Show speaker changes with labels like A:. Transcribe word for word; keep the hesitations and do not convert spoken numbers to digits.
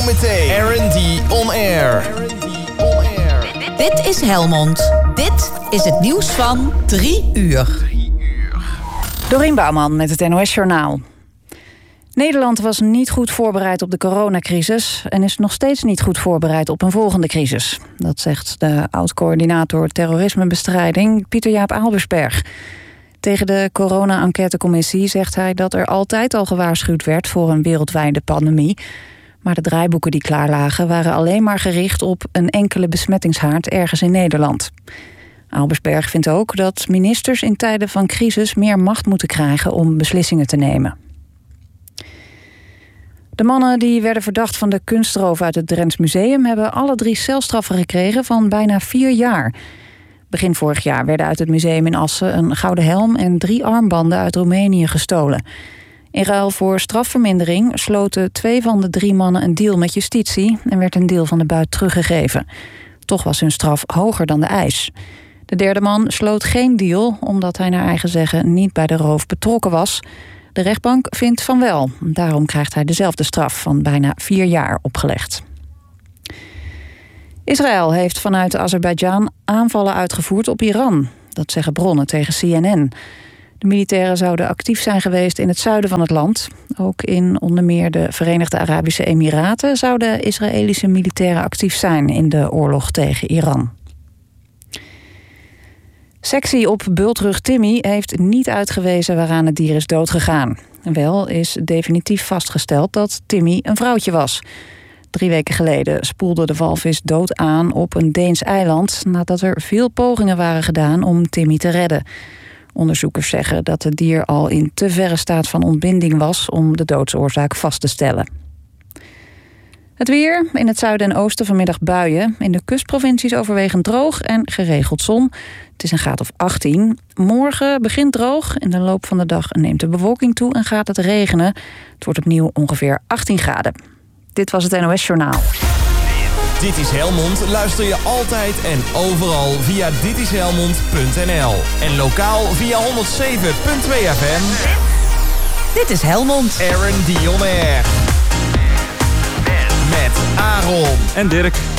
A: Zometeen R en D On Air. R en D On Air.
B: Dit is Helmond. Dit is het nieuws van drie uur.
C: Dorien Bouwman met het N O S Journaal. Nederland was niet goed voorbereid op de coronacrisis en is nog steeds niet goed voorbereid op een volgende crisis. Dat zegt de oud-coördinator terrorismebestrijding Pieter-Jaap Albersberg. Tegen de corona-enquêtecommissie zegt hij dat er altijd al gewaarschuwd werd voor een wereldwijde pandemie. Maar de draaiboeken die klaar lagen waren alleen maar gericht op een enkele besmettingshaard ergens in Nederland. Albersberg vindt ook dat ministers in tijden van crisis meer macht moeten krijgen om beslissingen te nemen. De mannen die werden verdacht van de kunstroof uit het Drents Museum hebben alle drie celstraffen gekregen van bijna vier jaar. Begin vorig jaar werden uit het museum in Assen een gouden helm en drie armbanden uit Roemenië gestolen. In ruil voor strafvermindering sloten twee van de drie mannen een deal met justitie en werd een deel van de buit teruggegeven. Toch was hun straf hoger dan de eis. De derde man sloot geen deal omdat hij naar eigen zeggen niet bij de roof betrokken was. De rechtbank vindt van wel. Daarom krijgt hij dezelfde straf van bijna vier jaar opgelegd. Israël heeft vanuit Azerbeidzjan aanvallen uitgevoerd op Iran. Dat zeggen bronnen tegen C N N. De militairen zouden actief zijn geweest in het zuiden van het land. Ook in onder meer de Verenigde Arabische Emiraten zouden Israëlische militairen actief zijn in de oorlog tegen Iran. Sectie op bultrug Timmy heeft niet uitgewezen waaraan het dier is doodgegaan. Wel is definitief vastgesteld dat Timmy een vrouwtje was. Drie weken geleden spoelde de walvis dood aan op een Deens eiland nadat er veel pogingen waren gedaan om Timmy te redden. Onderzoekers zeggen dat het dier al in te verre staat van ontbinding was om de doodsoorzaak vast te stellen. Het weer, in het zuiden en oosten vanmiddag buien. In de kustprovincies overwegend droog en geregeld zon. Het is een graad of achttien. Morgen begint droog. In de loop van de dag neemt de bewolking toe en gaat het regenen. Het wordt opnieuw ongeveer achttien graden. Dit was het N O S Journaal.
A: Dit is Helmond. Luister je altijd en overal via dit is helmond punt n l. En lokaal via honderd zeven komma twee F M.
B: Dit is Helmond.
A: R en D On Air. Met Aaron
D: en Dirk.